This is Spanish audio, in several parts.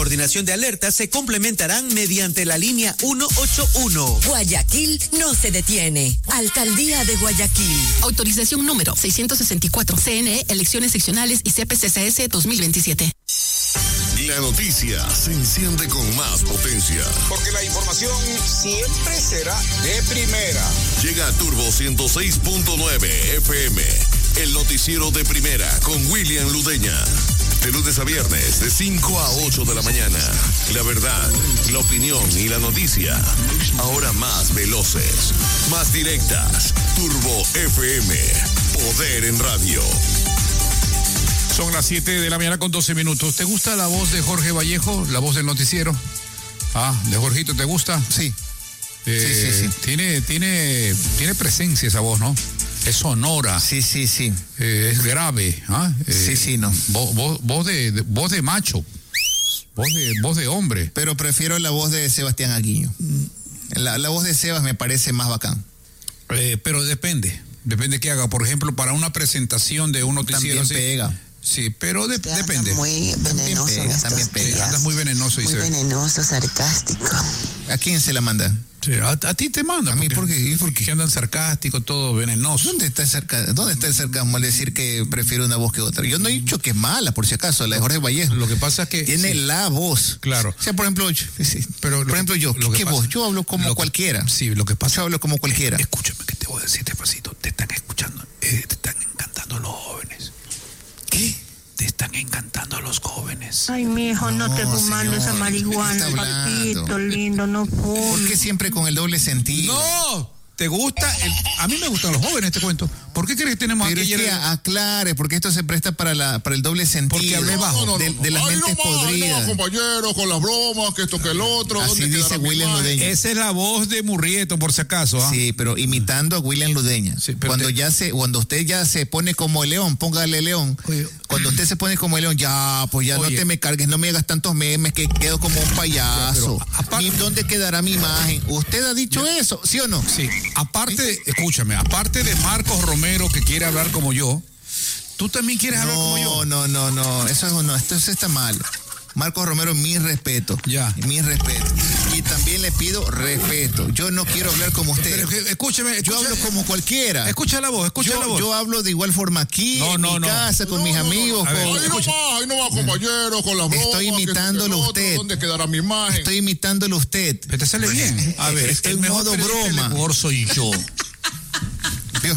Coordinación de alertas se complementarán mediante la línea 181. Guayaquil no se detiene. Alcaldía de Guayaquil. Autorización número 664. CNE, elecciones seccionales y CPCCS 2027. La noticia se enciende con más potencia. Porque la información siempre será de primera. Llega a Turbo 106.9 FM. El noticiero de primera con William Ludeña. De lunes a viernes, de 5 a 8 de la mañana. La verdad, la opinión y la noticia. Ahora más veloces, más directas. Turbo FM. Poder en radio. Son las 7 de la mañana con 12 minutos. ¿Te gusta la voz de Jorge Vallejo? La voz del noticiero. ¿De Jorgito te gusta? Sí. Sí. Tiene presencia esa voz, ¿no? Es sonora. Sí. Es grave. No. Voz de macho. Voz de hombre. Pero prefiero la voz de Sebastián Aguiño. La voz de Sebas me parece más bacán. Pero depende qué haga. Por ejemplo, para una presentación de un noticiero. También pega. Sí, pero depende. Muy venenoso. También pega. Andas muy venenoso. Muy venenoso, sarcástico. ¿A quién se la manda? Sí, a ti te manda. ¿A mí por qué? Porque andan sarcásticos, todo venenoso. ¿Dónde está el sarcasmo al decir que prefiero una voz que otra? Yo no he dicho que es mala, por si acaso, la de Jorge Vallejo. Lo que pasa es que tiene la voz. Claro. O sea, por ejemplo, yo, ¿qué voz? Yo hablo como cualquiera. Sí, lo que pasa. Yo hablo como cualquiera. Escúchame que te voy a decir despacito. Te están escuchando, te están encantando los jóvenes. ¿Qué? Te están encantando los jóvenes. Ay, mijo, no te fumando esa marihuana, papito lindo, no fumes. ¿Por qué siempre con el doble sentido? ¡No! ¿Te gusta? A mí me gustan los jóvenes, te cuento. ¿Por qué crees que tenemos pero aquí? Pero es que aclare, porque esto se presta para el doble sentido. Porque hablé bajo. De las mentes podridas. Compañeros, con las bromas, que esto, que el otro. Así dice William Ludeña. Esa es la voz de Murrieto, por si acaso. Sí, pero imitando a William Ludeña. Sí, cuando usted ya se pone como el león, póngale león. Oye, cuando usted se pone como el león, no te me cargues, no me hagas tantos memes que quedo como un payaso. ¿Dónde quedará mi imagen? ¿Usted ha dicho eso, sí o no? Sí. Escúchame, aparte de Marcos Romero que quiere hablar como yo, ¿tú también quieres hablar como yo? No, esto está mal. Marcos Romero, mi respeto. Ya. Mi respeto. Y también le pido respeto. Yo no quiero hablar como usted. Pero escúcheme. Yo hablo como cualquiera. Escucha la voz. Yo hablo de igual forma aquí, en mi casa, con mis amigos. Ahí no va, compañero, con las bromas. Estoy imitándolo a usted. ¿Dónde quedará mi imagen? Estoy imitándolo a usted. Pero te sale bien. A ver, estoy en modo broma. El mejor soy yo. Dios.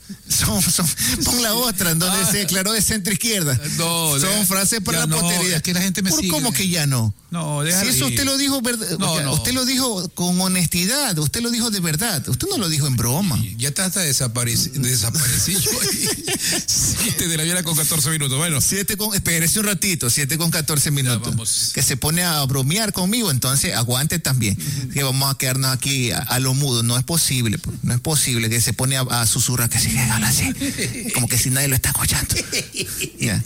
Pon la otra, en donde se declaró de centro izquierda. No, son frases para la posteridad. Es que la gente me sigue. ¿Cómo que ya no? No, déjalo. Si eso usted lo dijo, usted lo dijo con honestidad, usted lo dijo de verdad, usted no lo dijo en broma. Ya está hasta desaparecido. 7 de la mañana con 14 minutos. Bueno. Espérese un ratito, 7 con 14 minutos. Que se pone a bromear conmigo, entonces aguante también. Que vamos a quedarnos aquí a lo mudo. No es posible, no es posible que se pone a susurrar que sigue así, como que si nadie lo está escuchando. Ya.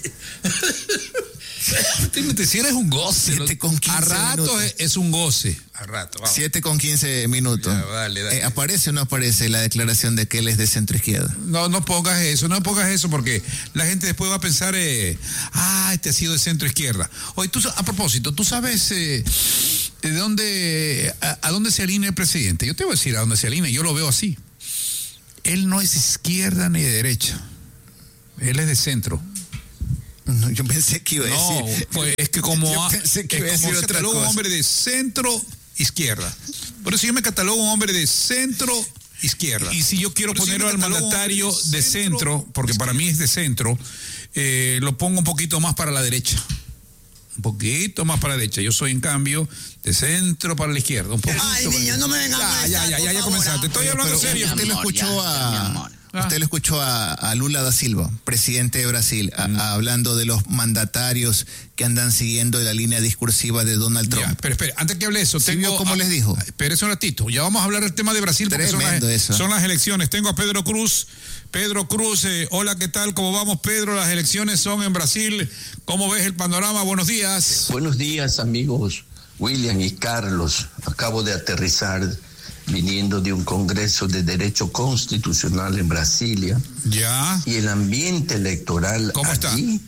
Este noticiero es un goce. 7 con 15 a rato es un goce. A rato. 7 con 15 minutos. Ya, dale. ¿Aparece o no aparece la declaración de que él es de centro izquierda? No pongas eso porque la gente después va a pensar, este ha sido de centro izquierda. Oye, a propósito, ¿tú sabes a dónde se alinea el presidente? Yo te voy a decir a dónde se alinea, yo lo veo así. Él no es izquierda ni de derecha. Él es de centro. No, yo pensé que iba a decir. No, pues es que como se cataloga un hombre de centro izquierda. Por eso yo me catalogo un hombre de centro izquierda. Y si yo quiero ponerlo al mandatario de centro, porque para mí es de centro, lo pongo un poquito más para la derecha. Un poquito más para la derecha. Yo soy, en cambio, de centro para la izquierda. Un poquito. Ay, niño, no me vengas a ya comenzaste. Estoy hablando serio. Usted lo escuchó a Lula da Silva, presidente de Brasil, hablando de los mandatarios que andan siguiendo la línea discursiva de Donald Trump. Pero espere, antes que hable eso, ¿cómo les dijo? Espérese un ratito, ya vamos a hablar del tema de Brasil porque son las elecciones. Tengo a Pedro Cruz. Pedro Cruz, hola, ¿qué tal? ¿Cómo vamos, Pedro? Las elecciones son en Brasil. ¿Cómo ves el panorama? Buenos días. Buenos días, amigos William y Carlos. Acabo de aterrizar viniendo de un congreso de derecho constitucional en Brasilia. Ya. Y el ambiente electoral ¿cómo allí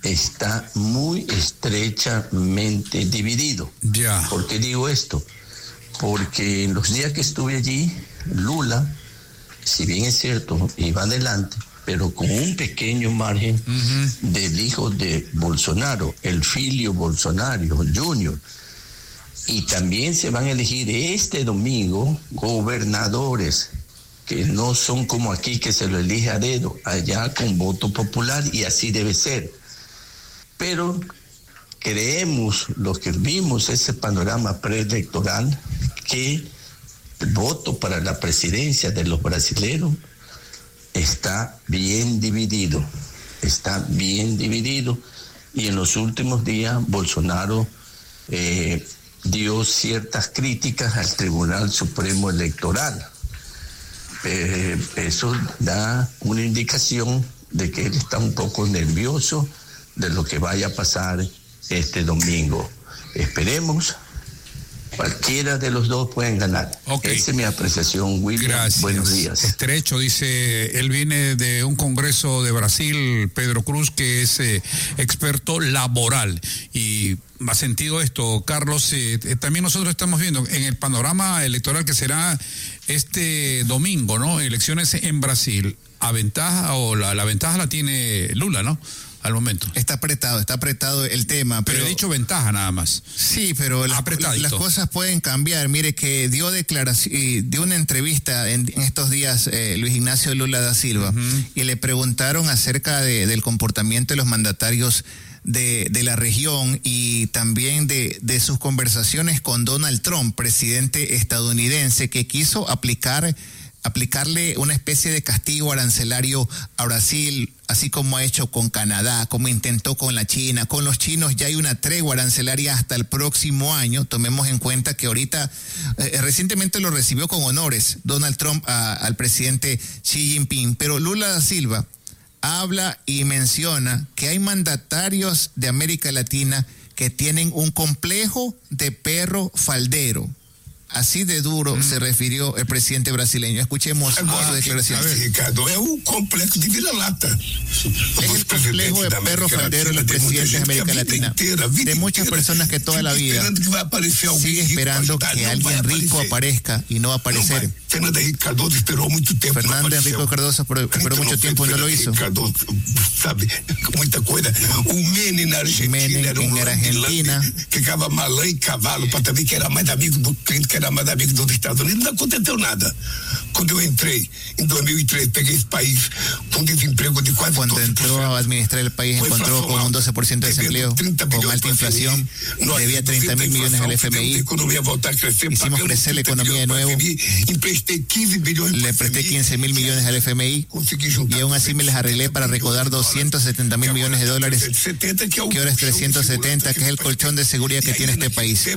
está muy estrechamente dividido. Ya. ¿Por qué digo esto? Porque en los días que estuve allí, Lula, si bien es cierto, iba adelante, pero con un pequeño margen del hijo de Bolsonaro, el Filio Bolsonaro Jr. Y también se van a elegir este domingo gobernadores que no son como aquí, que se lo elige a dedo, allá con voto popular, y así debe ser. Pero creemos, los que vimos ese panorama preelectoral, que el voto para la presidencia de los brasileños está bien dividido, y en los últimos días Bolsonaro dio ciertas críticas al Tribunal Supremo Electoral. Eso da una indicación de que él está un poco nervioso de lo que vaya a pasar este domingo. Esperemos, cualquiera de los dos pueden ganar. Okay. Esa es mi apreciación, William. Gracias. Buenos días. Estrecho, dice, él viene de un congreso de Brasil, Pedro Cruz, que es experto laboral. Y ha sentido esto, Carlos. También nosotros estamos viendo en el panorama electoral que será este domingo, ¿no? Elecciones en Brasil. La ventaja la tiene Lula, ¿no? Al momento. Está apretado el tema. Pero he dicho ventaja nada más. Sí, pero las cosas pueden cambiar. Mire que dio una entrevista en estos días Luis Ignacio Lula da Silva, y le preguntaron acerca del comportamiento de los mandatarios de la región, y también de sus conversaciones con Donald Trump, presidente estadounidense, que quiso aplicarle una especie de castigo arancelario a Brasil, así como ha hecho con Canadá, como intentó con la China. Con los chinos ya hay una tregua arancelaria hasta el próximo año. Tomemos en cuenta que ahorita, recientemente lo recibió con honores Donald Trump al presidente Xi Jinping, pero Lula da Silva habla y menciona que hay mandatarios de América Latina que tienen un complejo de perro faldero. Así de duro se refirió el presidente brasileño. Escuchemos su declaración. Ricardo, es un complejo de vira-lata. Es el complejo de perro faldero de los presidentes de América Latina. De muchas personas que toda la vida sigue esperando que alguien rico aparezca y no va a aparecer. Fernando Henrique Cardoso esperó mucho tiempo. Fernando Henrique Cardoso esperó mucho tiempo y no lo hizo. Sabe, muita coisa. Un Menem na Argentina era un Argentina que ficava malã e cavalo para também que era mais amigo do crente, que era mais amigo dos Estados Unidos. Não aconteceu nada. Quando eu entrei em 2003, peguei esse país com desemprego de quase 12%. Cuando entró a administrar el país, encontró con un 12% de desempleo, con alta inflación, debía 30.000 millones al FMI, hicimos crecer la economía de nuevo, le presté 15.000 millones al FMI y aún así me les arreglé para recaudar 270.000 millones de dólares, que ahora es 370, que es el colchón de seguridad que tiene este país.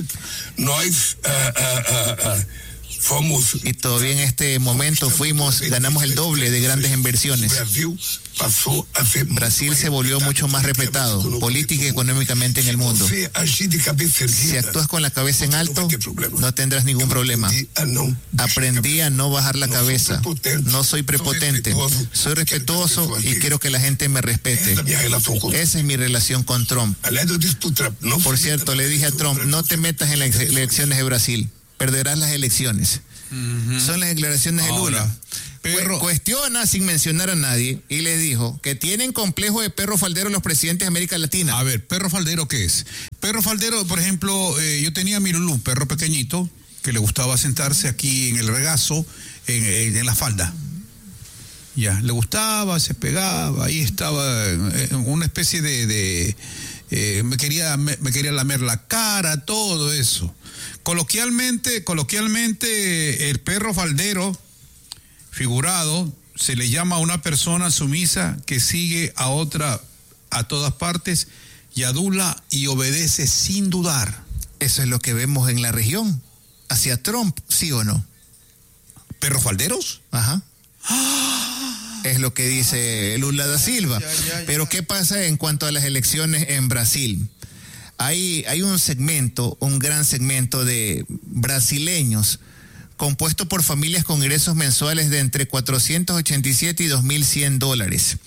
Y todavía en este momento ganamos el doble de grandes inversiones. Brasil se volvió mucho más respetado política y económicamente en el mundo. Si actúas con la cabeza en alto, no tendrás ningún problema. Aprendí a no bajar la cabeza. No soy prepotente, soy respetuoso y quiero que la gente me respete. Esa es mi relación con Trump. Por cierto, le dije a Trump, no te metas en las elecciones de Brasil. Perderás las elecciones. Son las declaraciones de Lula. Cuestiona sin mencionar a nadie y le dijo que tienen complejo de perro faldero los presidentes de América Latina. A ver, ¿perro faldero qué es? Perro faldero, por ejemplo, yo tenía a mi Lulú, un perro pequeñito, que le gustaba sentarse aquí en el regazo, en la falda. Ya, le gustaba, se pegaba, ahí estaba una especie me quería lamer la cara, todo eso. Coloquialmente, el perro faldero, figurado, se le llama a una persona sumisa que sigue a otra a todas partes y adula y obedece sin dudar. Eso es lo que vemos en la región. ¿Hacia Trump, sí o no? ¿Perros falderos? Ajá. Es lo que dice Lula da Silva. Pero ¿qué pasa en cuanto a las elecciones en Brasil? Hay un gran segmento de brasileños compuesto por familias con ingresos mensuales de entre $487 y $2.100.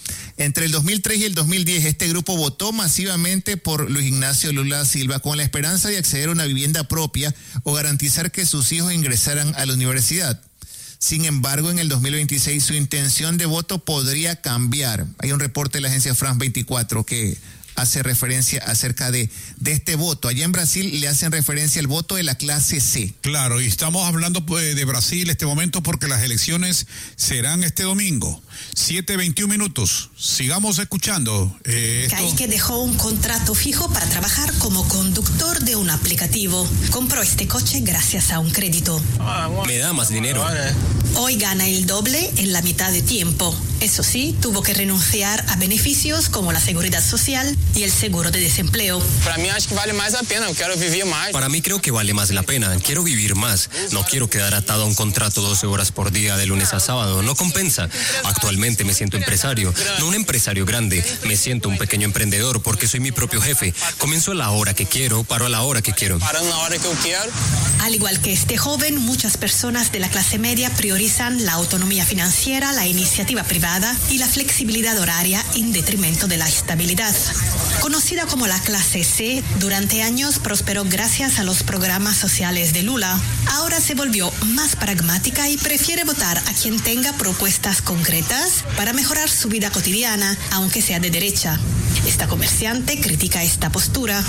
Entre el 2003 y el 2010, este grupo votó masivamente por Luis Ignacio Lula da Silva con la esperanza de acceder a una vivienda propia o garantizar que sus hijos ingresaran a la universidad. Sin embargo, en el 2026 su intención de voto podría cambiar. Hay un reporte de la agencia France 24 que hace referencia acerca de este voto. Allá en Brasil le hacen referencia al voto de la clase C. Claro, y estamos hablando de Brasil en este momento porque las elecciones serán este domingo. 7:21 minutos. Sigamos escuchando. Kaique dejó un contrato fijo para trabajar como conductor de un aplicativo. Compró este coche gracias a un crédito. Me da más dinero. Hoy gana el doble en la mitad de tiempo. Eso sí, tuvo que renunciar a beneficios como la seguridad social y el seguro de desempleo. Para mí acho que vale más la pena, quiero vivir más. Para mí creo que vale más la pena, quiero vivir más. No quiero quedar atado a un contrato 12 horas por día de lunes a sábado, no compensa. Actualmente me siento empresario, no un empresario grande, me siento un pequeño emprendedor porque soy mi propio jefe. Comienzo a la hora que quiero, paro a la hora que quiero. Paro a la hora que yo quiero. Al igual que este joven, muchas personas de la clase media priorizan la autonomía financiera, la iniciativa privada y la flexibilidad horaria en detrimento de la estabilidad. Conocida como la clase C, durante años prosperó gracias a los programas sociales de Lula. Ahora se volvió más pragmática y prefiere votar a quien tenga propuestas concretas para mejorar su vida cotidiana, aunque sea de derecha. Esta comerciante critica esta postura.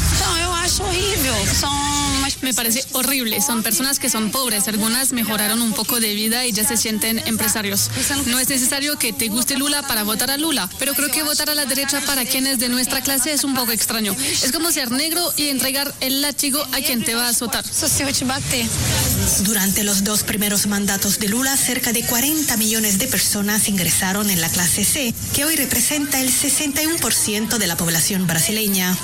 Me parece horrible. Son personas que son pobres. Algunas mejoraron un poco de vida y ya se sienten empresarios. No es necesario que te guste Lula para votar a Lula, pero creo que votar a la derecha para quienes de nuestra clase es un poco extraño. Es como ser negro y entregar el látigo a quien te va a azotar. Durante los 2 primeros mandatos de Lula, cerca de 40 millones de personas ingresaron en la clase C, que hoy representa el 61% de la población brasileña.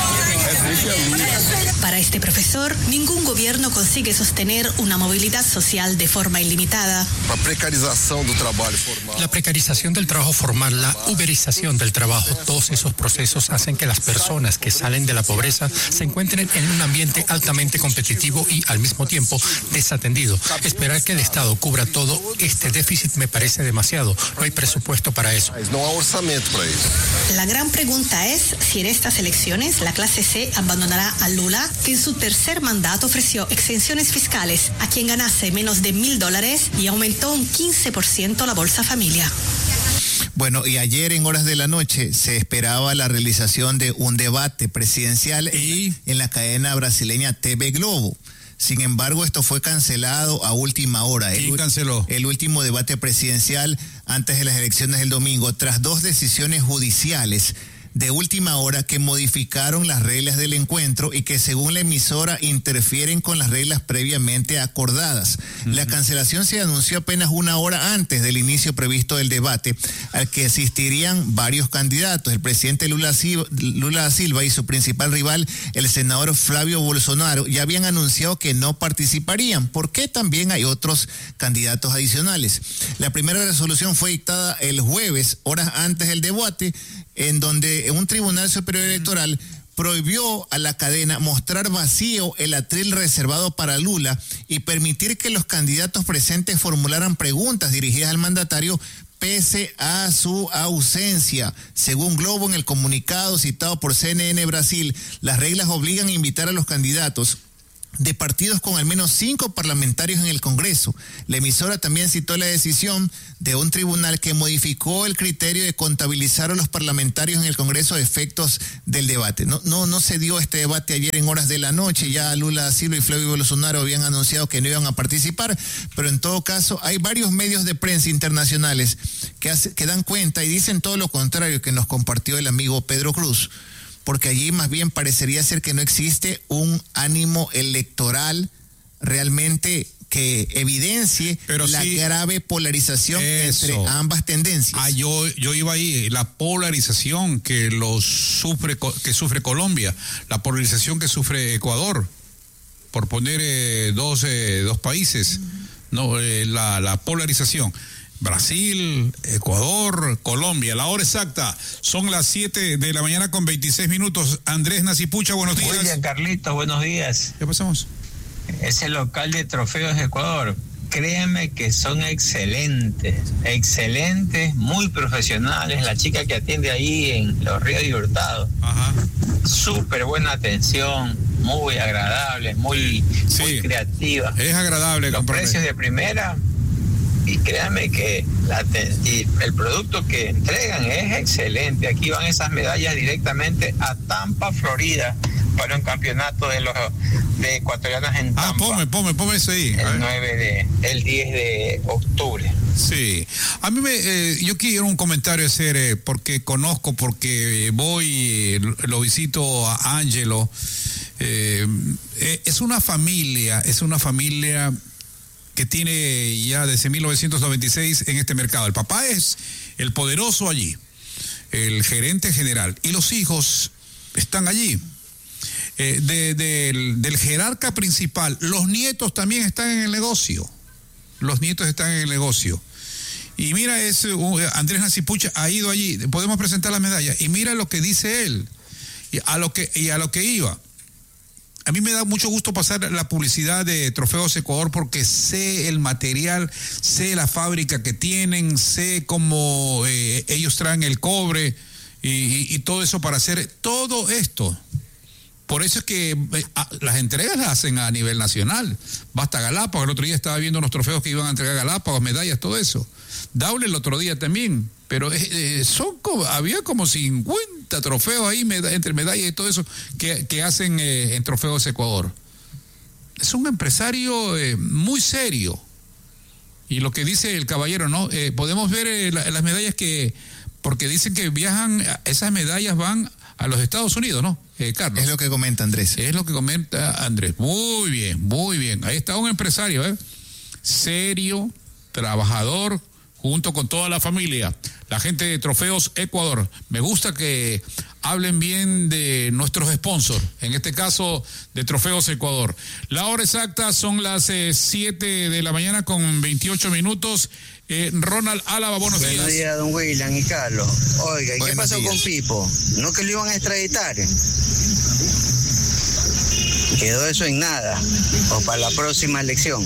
Para este profesor, ningún gobierno consigue sostener una movilidad social de forma ilimitada. La precarización del trabajo formal, la uberización del trabajo, todos esos procesos hacen que las personas que salen de la pobreza se encuentren en un ambiente altamente competitivo y al mismo tiempo desatendido. Esperar que el Estado cubra todo este déficit me parece demasiado. No hay presupuesto para eso. La gran pregunta es si en estas elecciones la clase C abandonará a Lula, que en su tercer mandato ofreció exenciones fiscales a quien ganase menos de $1,000 y aumentó un 15% la Bolsa Familia. Bueno, y ayer en horas de la noche se esperaba la realización de un debate presidencial en la cadena brasileña TV Globo. Sin embargo, esto fue cancelado a última hora. ¿Quién canceló? El último debate presidencial antes de las elecciones del domingo, tras 2 decisiones judiciales de última hora que modificaron las reglas del encuentro y que según la emisora interfieren con las reglas previamente acordadas. La cancelación se anunció apenas 1 hora antes del inicio previsto del debate, al que asistirían varios candidatos. El presidente Lula da Silva y su principal rival, el senador Flavio Bolsonaro, ya habían anunciado que no participarían, porque también hay otros candidatos adicionales. La primera resolución fue dictada el jueves, horas antes del debate, en donde un tribunal superior electoral prohibió a la cadena mostrar vacío el atril reservado para Lula y permitir que los candidatos presentes formularan preguntas dirigidas al mandatario pese a su ausencia. Según Globo, en el comunicado citado por CNN Brasil, las reglas obligan a invitar a los candidatos de partidos con al menos 5 parlamentarios en el Congreso. La emisora también citó la decisión de un tribunal que modificó el criterio de contabilizar a los parlamentarios en el Congreso a efectos del debate. No se dio este debate ayer en horas de la noche. Ya Lula da Silva y Flavio Bolsonaro habían anunciado que no iban a participar, pero en todo caso hay varios medios de prensa internacionales que dan cuenta y dicen todo lo contrario que nos compartió el amigo Pedro Cruz, porque allí más bien parecería ser que no existe un ánimo electoral realmente que evidencie la grave polarización entre ambas tendencias. Yo iba ahí, la polarización que sufre Colombia, la polarización que sufre Ecuador, por poner dos países, la polarización. Brasil, Ecuador, Colombia. La hora exacta son las 7 de la mañana con 26 minutos. Andrés Nacipucha, buenos días. William, Carlito, buenos días. ¿Qué pasamos? Es el local de Trofeos de Ecuador. créanme que son excelentes, muy profesionales. La chica que atiende ahí en Los Ríos y Hurtado, súper buena atención, muy agradable, muy creativa. Es agradable. Los precios de primera, y créanme que y el producto que entregan es excelente. Aquí van esas medallas directamente a Tampa, Florida, para un campeonato de ecuatorianos en Tampa. Ponme eso ahí. El 10 de octubre. Sí. A mí yo quiero un comentario hacer, porque lo visito a Ángelo. Es una familia que tiene ya desde 1996 en este mercado. El papá es el poderoso allí, el gerente general, y los hijos están allí. Del jerarca principal, los nietos también están en el negocio. Y mira, Andrés Nacipucha ha ido allí, podemos presentar las medallas, y mira lo que dice él, y a lo que iba. A mí me da mucho gusto pasar la publicidad de Trofeos Ecuador, porque sé el material, sé la fábrica que tienen, sé cómo ellos traen el cobre y todo eso para hacer todo esto. Por eso es que las entregas las hacen a nivel nacional. Basta Galápagos, el otro día estaba viendo unos trofeos que iban a entregar Galápagos, medallas, todo eso. Daule el otro día también, pero había como 50 trofeos ahí, entre medallas y todo eso, que hacen en Trofeos Ecuador. Es un empresario muy serio. Y lo que dice el caballero, ¿no? Podemos ver las medallas porque dicen que viajan, esas medallas van a los Estados Unidos, ¿no, Carlos? Es lo que comenta Andrés. Muy bien. Ahí está un empresario, serio, trabajador, junto con toda la familia. La gente de Trofeos Ecuador. Me gusta que hablen bien de nuestros sponsors, en este caso de Trofeos Ecuador. La hora exacta son las 7 de la mañana con 28 minutos. Ronald Álava, buenos días. Buenos días, don William y Carlos. Oiga, ¿y qué pasó con Pipo? ¿No que lo iban a extraditar? Quedó eso en nada. O para la próxima elección.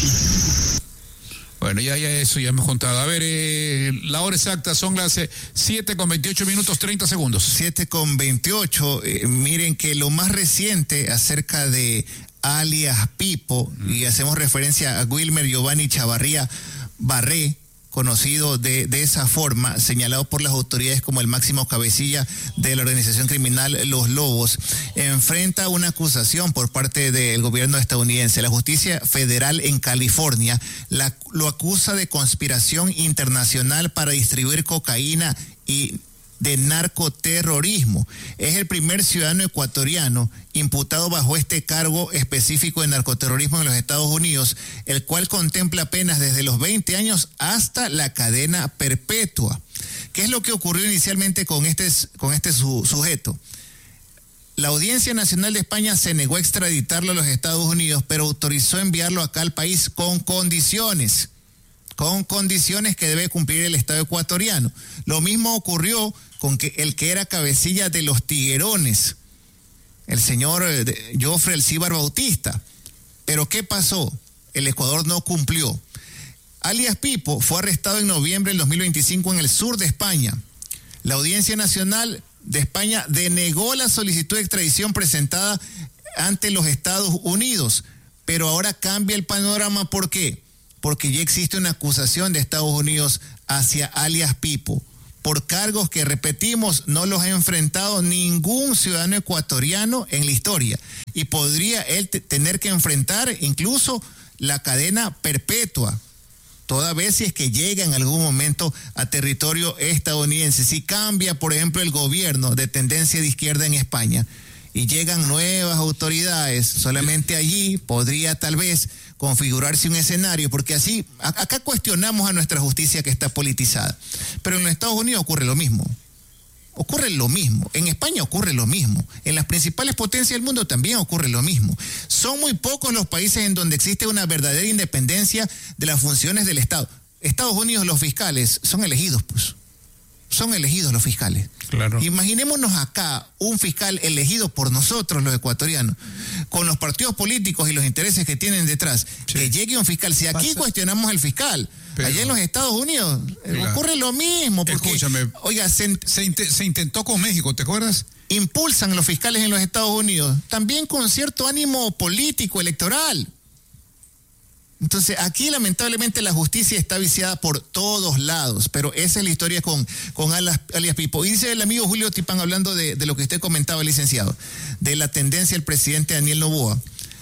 Bueno, ya eso ya hemos contado. A ver, la hora exacta son las 7 con 28 minutos, 30 segundos. 7 con 28. Miren que lo más reciente acerca de alias Pipo, y hacemos referencia a Wilmer Giovanni Chavarría Barré, conocido de esa forma, señalado por las autoridades como el máximo cabecilla de la organización criminal Los Lobos, enfrenta una acusación por parte del gobierno estadounidense. La justicia federal en California lo acusa de conspiración internacional para distribuir cocaína y de narcoterrorismo. Es el primer ciudadano ecuatoriano imputado bajo este cargo específico de narcoterrorismo en los Estados Unidos, el cual contempla penas desde los 20 años hasta la cadena perpetua. ¿Qué es lo que ocurrió inicialmente con este sujeto? La Audiencia Nacional de España se negó a extraditarlo a los Estados Unidos, pero autorizó enviarlo acá al país con condiciones que debe cumplir el Estado ecuatoriano. Lo mismo ocurrió con el que era cabecilla de los Tiguerones, el señor Jofre Alcíbar Bautista. Pero ¿qué pasó? El Ecuador no cumplió. Alias Pipo fue arrestado en noviembre del 2025 en el sur de España. La Audiencia Nacional de España denegó la solicitud de extradición presentada ante los Estados Unidos, pero ahora cambia el panorama. ¿Por qué? Porque ya existe una acusación de Estados Unidos hacia alias Pipo por cargos que, repetimos, no los ha enfrentado ningún ciudadano ecuatoriano en la historia, y podría él tener que enfrentar incluso la cadena perpetua, toda vez si es que llega en algún momento a territorio estadounidense. Si cambia, por ejemplo, el gobierno de tendencia de izquierda en España y llegan nuevas autoridades, solamente allí podría tal vez configurarse un escenario, porque así, acá cuestionamos a nuestra justicia que está politizada, pero en los Estados Unidos ocurre lo mismo, en España ocurre lo mismo, en las principales potencias del mundo también ocurre lo mismo. Son muy pocos los países en donde existe una verdadera independencia de las funciones del Estado. Estados Unidos, los fiscales son elegidos, son elegidos los fiscales. Claro. Imaginémonos acá un fiscal elegido por nosotros, los ecuatorianos, con los partidos políticos y los intereses que tienen detrás, que llegue un fiscal. Si aquí cuestionamos al fiscal, allá en los Estados Unidos ocurre lo mismo. Porque, escúchame, oiga, se intentó con México, ¿te acuerdas? Impulsan los fiscales en los Estados Unidos, también con cierto ánimo político, electoral. Entonces, aquí lamentablemente la justicia está viciada por todos lados, pero esa es la historia con alias Pipo. Y dice el amigo Julio Tipán, hablando de lo que usted comentaba, licenciado, de la tendencia del presidente Daniel Noboa.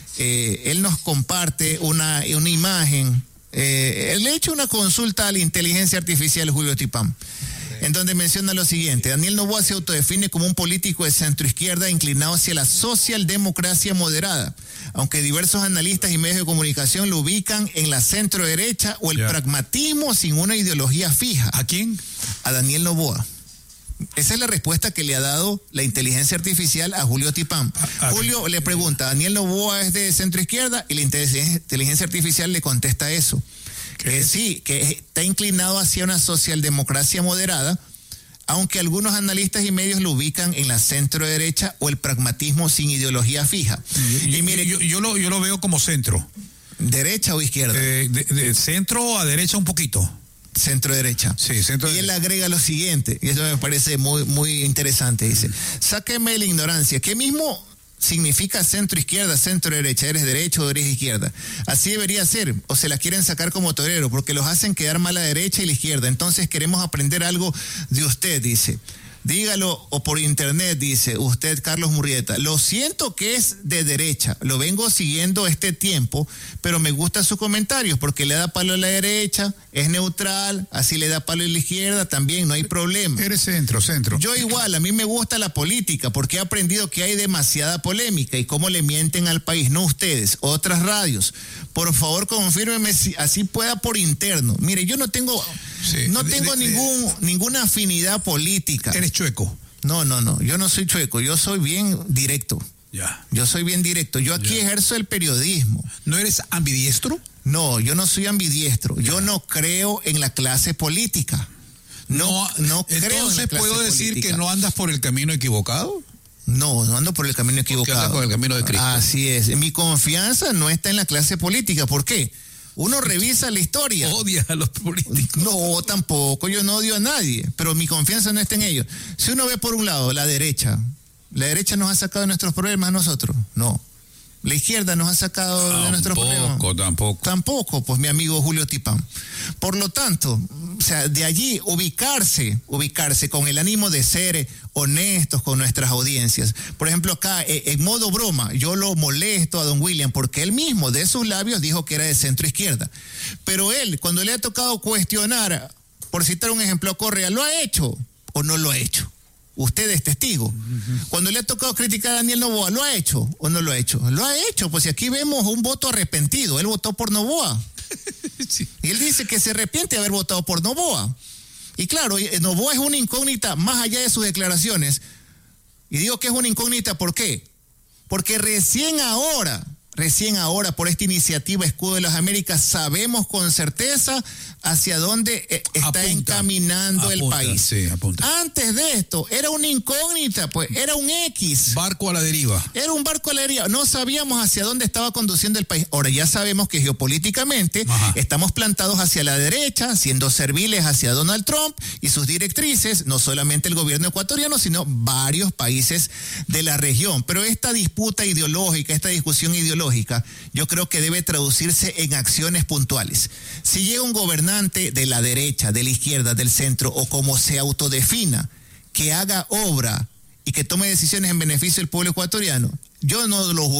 Él nos comparte una imagen. Él le ha hecho una consulta a la inteligencia artificial, Julio Tipán, en donde menciona lo siguiente: Daniel Noboa se autodefine como un político de centroizquierda inclinado hacia la socialdemocracia moderada, aunque diversos analistas y medios de comunicación lo ubican en la centro-derecha o el pragmatismo sin una ideología fija. ¿A quién? A Daniel Noboa. Esa es la respuesta que le ha dado la inteligencia artificial a Julio Tipán. Julio le pregunta, ¿Daniel Noboa es de centroizquierda? Y la inteligencia artificial le contesta eso. Sí, que está inclinado hacia una socialdemocracia moderada, aunque algunos analistas y medios lo ubican en la centro derecha o el pragmatismo sin ideología fija. Y mire, yo lo veo como centro. ¿Derecha o izquierda? De centro a derecha un poquito. Centro derecha. Sí, centro. Y él agrega lo siguiente, y eso me parece muy, muy interesante. Dice, sáqueme la ignorancia. ¿Qué mismo significa centro izquierda, centro derecha? ¿Eres derecho o eres izquierda? Así debería ser, o se la quieren sacar como torero, porque los hacen quedar mal la derecha y la izquierda. Entonces queremos aprender algo de usted, dice. Dígalo o por internet, dice usted, Carlos Murrieta. Lo siento que es de derecha, lo vengo siguiendo este tiempo, pero me gusta sus comentarios porque le da palo a la derecha, es neutral, así le da palo a la izquierda, también no hay problema. Eres centro. Yo igual, a mí me gusta la política porque he aprendido que hay demasiada polémica y cómo le mienten al país, no ustedes, otras radios. Por favor, confírmeme si así pueda por interno. Mire, yo no tengo ninguna afinidad política. ¿Eres chueco? No, yo no soy chueco, yo soy bien directo. Ya. Yo soy bien directo. Yo aquí ejerzo el periodismo. ¿No eres ambidiestro? No, yo no soy ambidiestro. Yo no creo en la clase política. No creo en la clase política. Entonces, ¿puedo decir que no andas por el camino equivocado? No ando por el camino equivocado. Andas por el camino de Cristo. Así es. Mi confianza no está en la clase política. ¿Por qué? Uno revisa la historia. ¿Odias a los políticos? No, tampoco. Yo no odio a nadie, pero mi confianza no está en ellos. Si uno ve por un lado la derecha nos ha sacado de nuestros problemas a nosotros. No. La izquierda nos ha sacado de nuestros problemas. Tampoco, pues mi amigo Julio Tipán. Por lo tanto, o sea, de allí ubicarse con el ánimo de ser honestos con nuestras audiencias. Por ejemplo, acá, en modo broma, yo lo molesto a don William porque él mismo de sus labios dijo que era de centro izquierda. Pero él, cuando le ha tocado cuestionar, por citar un ejemplo a Correa, ¿lo ha hecho o no lo ha hecho? Usted es testigo. Cuando le ha tocado criticar a Daniel Noboa, ¿lo ha hecho o no lo ha hecho? Lo ha hecho, pues si aquí vemos un voto arrepentido. Él votó por Noboa. Sí. Y él dice que se arrepiente de haber votado por Noboa. Y claro, Noboa es una incógnita más allá de sus declaraciones. Y digo que es una incógnita, ¿por qué? Porque recién ahora, por esta iniciativa Escudo de las Américas, sabemos con certeza hacia dónde está encaminando el país. Sí, antes de esto, era una incógnita, pues, era un X. Barco a la deriva. Era un barco a la deriva. No sabíamos hacia dónde estaba conduciendo el país. Ahora ya sabemos que geopolíticamente estamos plantados hacia la derecha, siendo serviles hacia Donald Trump y sus directrices, no solamente el gobierno ecuatoriano, sino varios países de la región. Pero esta disputa ideológica, esta discusión ideológica, yo creo que debe traducirse en acciones puntuales. Si llega un gobernante de la derecha, de la izquierda, del centro, o como se autodefina, que haga obra y que tome decisiones en beneficio del pueblo ecuatoriano, yo no lo